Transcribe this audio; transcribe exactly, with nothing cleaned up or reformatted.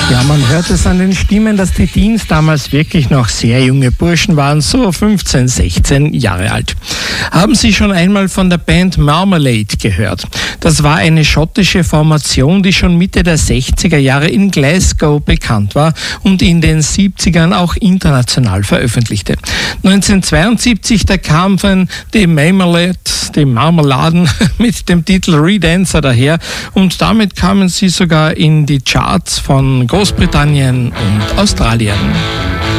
Ja, man hört es an den Stimmen, dass die Teens damals wirklich noch sehr junge Burschen waren, so fünfzehn, sechzehn Jahre alt. Haben Sie schon einmal von der Band Marmalade gehört? Das war eine schottische Formation, die schon Mitte der sechziger Jahre in Glasgow bekannt war und in den siebzigern auch international veröffentlichte. neunzehnhundertzweiundsiebzig, da kamen die Marmalade, die Marmeladen mit dem Titel Redancer daher und damit kamen sie sogar in die Charts von Großbritannien und Australien.